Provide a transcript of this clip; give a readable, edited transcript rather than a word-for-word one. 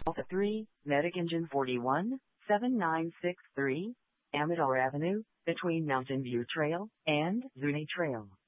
Alpha 3, Medic Engine 41, 7963, Amador Avenue, between Mountain View Trail and Zuni Trail.